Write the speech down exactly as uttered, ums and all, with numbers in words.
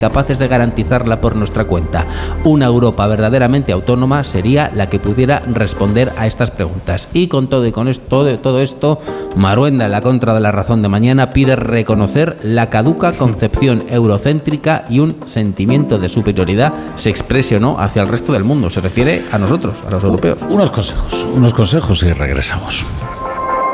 capaces de garantizarla por nuestra cuenta. Una Europa verdaderamente autónoma sería la que pudiera responder a estas preguntas. Y con todo y con esto, todo, todo esto, Maruenda, en la contra de la razón de mañana, pide reconocer la caduca concepción eurocéntrica y un sentimiento de superioridad, se exprese o no, hacia el resto del mundo. Se refiere a nosotros, a los europeos. Unos consejos, unos consejos y regresamos.